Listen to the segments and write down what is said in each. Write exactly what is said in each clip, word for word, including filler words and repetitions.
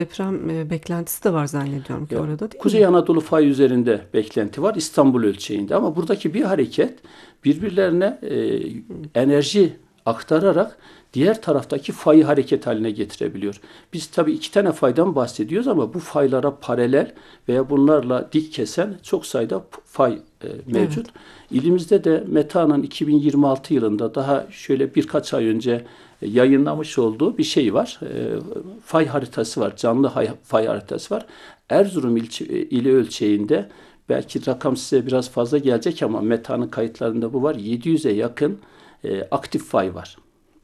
Deprem e, beklentisi de var zannediyorum ki Ya, orada, değil Kuzey mi? Anadolu fay üzerinde beklenti var İstanbul ölçeğinde ama buradaki bir hareket birbirlerine e, enerji aktararak diğer taraftaki fayı hareket haline getirebiliyor. Biz tabii iki tane faydan bahsediyoruz ama bu faylara paralel veya bunlarla dik kesen çok sayıda fay e, Evet. mevcut. İlimizde de META'nın iki bin yirmi altı yılında daha şöyle birkaç ay önce yayınlamış olduğu bir şey var. E, fay haritası var, canlı fay haritası var. Erzurum ilçe, ili ölçeğinde belki rakam size biraz fazla gelecek ama META'nın kayıtlarında bu var. yedi yüze yakın e, aktif fay var.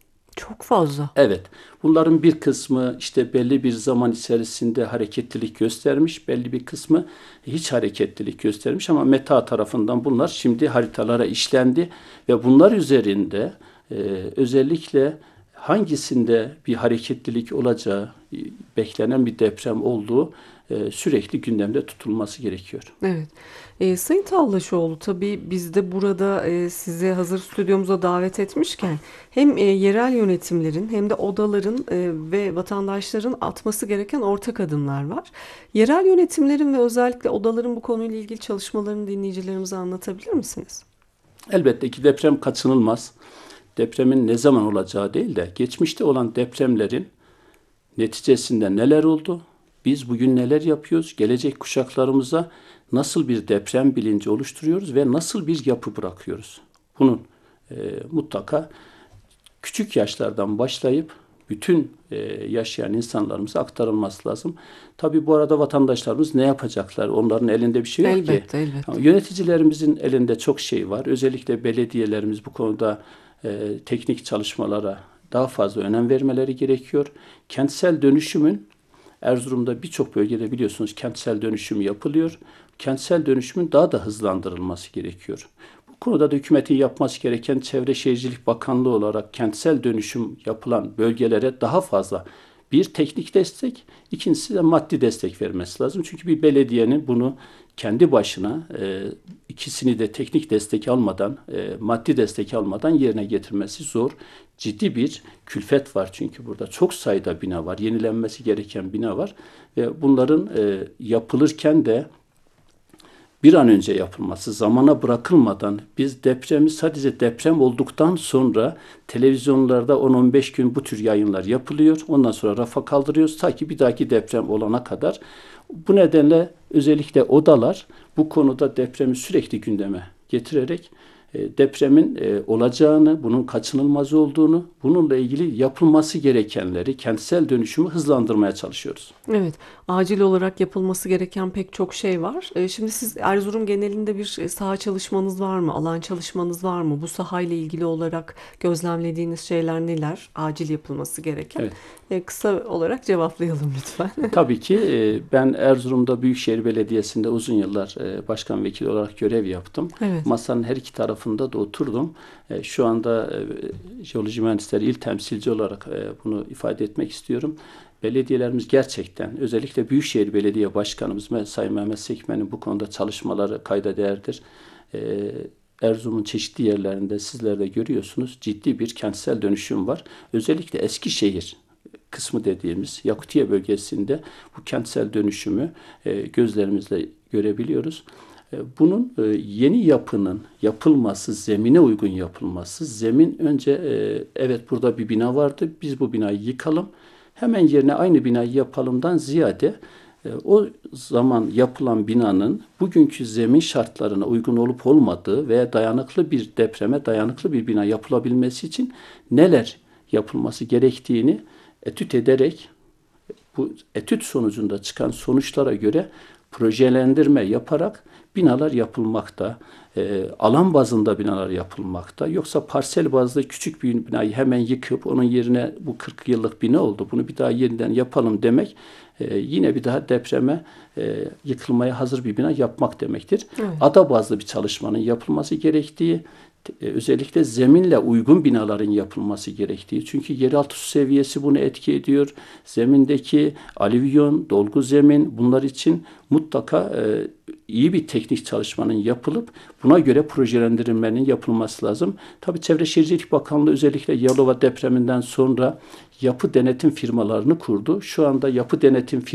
Çok fazla. Evet, bunların bir kısmı işte belli bir zaman içerisinde hareketlilik göstermiş, belli bir kısmı hiç hareketlilik göstermiş ama META tarafından bunlar şimdi haritalara işlendi ve bunlar üzerinde e, özellikle hangisinde bir hareketlilik olacağı, e, beklenen bir deprem olduğu e, sürekli gündemde tutulması gerekiyor. Evet. E, Sayın Tavlaşoğlu, tabii biz de burada e, sizi hazır stüdyomuza davet etmişken hem e, yerel yönetimlerin hem de odaların e, ve vatandaşların atması gereken ortak adımlar var. Yerel yönetimlerin ve özellikle odaların bu konuyla ilgili çalışmalarını dinleyicilerimize anlatabilir misiniz? Elbette ki deprem kaçınılmaz. Depremin ne zaman olacağı değil de geçmişte olan depremlerin neticesinde neler oldu? Biz bugün neler yapıyoruz? Gelecek kuşaklarımıza nasıl bir deprem bilinci oluşturuyoruz ve nasıl bir yapı bırakıyoruz? Bunun e, mutlaka küçük yaşlardan başlayıp bütün e, yaşayan insanlarımıza aktarılması lazım. Tabii bu arada vatandaşlarımız ne yapacaklar? Onların elinde bir şey yok ki. Elbette, elbette. Ama yöneticilerimizin elinde çok şey var. Özellikle belediyelerimiz bu konuda e, teknik çalışmalara daha fazla önem vermeleri gerekiyor. Kentsel dönüşümün Erzurum'da birçok bölgede biliyorsunuz kentsel dönüşüm yapılıyor. Kentsel dönüşümün daha da hızlandırılması gerekiyor. Bu konuda da hükümetin yapması gereken Çevre Şehircilik Bakanlığı olarak kentsel dönüşüm yapılan bölgelere daha fazla bir teknik destek, ikincisi de maddi destek vermesi lazım. Çünkü bir belediyenin bunu kendi başına e, ikisini de teknik destek almadan, e, maddi destek almadan yerine getirmesi zor. Ciddi bir külfet var çünkü burada çok sayıda bina var, yenilenmesi gereken bina var ve bunların e, yapılırken de bir an önce yapılması, zamana bırakılmadan biz depremi sadece deprem olduktan sonra televizyonlarda on on beş gün bu tür yayınlar yapılıyor. Ondan sonra rafa kaldırıyoruz ta ki bir dahaki deprem olana kadar. Bu nedenle özellikle odalar bu konuda depremi sürekli gündeme getirerek e, depremin e, olacağını, bunun kaçınılmaz olduğunu, bununla ilgili yapılması gerekenleri, kentsel dönüşümü hızlandırmaya çalışıyoruz. Evet, acil olarak yapılması gereken pek çok şey var. E, Şimdi siz Erzurum genelinde bir e, saha çalışmanız var mı? Alan çalışmanız var mı? Bu sahayla ilgili olarak gözlemlediğiniz şeyler neler? Acil yapılması gereken. Evet. E, Kısa olarak cevaplayalım lütfen. Tabii ki e, ben Erzurum'da Büyükşehir Belediyesi'nde uzun yıllar e, başkan vekili olarak görev yaptım. Evet. Masanın her iki tarafında da oturdum. E, Şu anda e, Jeoloji Mühendisleri İl Temsilci olarak e, bunu ifade etmek istiyorum. Belediyelerimiz gerçekten, özellikle Büyükşehir Belediye Başkanımız Sayın Mehmet Sekmen'in bu konuda çalışmaları kayda değerdir. E, Erzurum'un çeşitli yerlerinde sizler de görüyorsunuz ciddi bir kentsel dönüşüm var. Özellikle Eskişehir kısmı dediğimiz Yakutiye bölgesinde bu kentsel dönüşümü e, gözlerimizle görebiliyoruz. E, bunun e, yeni yapının yapılması, zemine uygun yapılması, zemin önce e, evet burada bir bina vardı, biz bu binayı yıkalım, hemen yerine aynı binayı yapalımdan ziyade e, o zaman yapılan binanın bugünkü zemin şartlarına uygun olup olmadığı veya dayanıklı bir depreme dayanıklı bir bina yapılabilmesi için neler yapılması gerektiğini etüt ederek bu etüt sonucunda çıkan sonuçlara göre projelendirme yaparak binalar yapılmakta. E, alan bazında binalar yapılmakta. Yoksa parsel bazda küçük bir binayı hemen yıkıp onun yerine bu kırk yıllık bina oldu, bunu bir daha yeniden yapalım demek e, yine bir daha depreme e, yıkılmaya hazır bir bina yapmak demektir. Evet. Ada bazlı bir çalışmanın yapılması gerektiği, özellikle zeminle uygun binaların yapılması gerektiği. Çünkü yeraltı su seviyesi bunu etki ediyor. Zemindeki alüvyon, dolgu zemin bunlar için mutlaka e, iyi bir teknik çalışmanın yapılıp buna göre projelendirilmenin yapılması lazım. Tabii Çevre Şehircilik Bakanlığı özellikle Yalova depreminden sonra yapı denetim firmalarını kurdu. Şu anda yapı denetim firmaları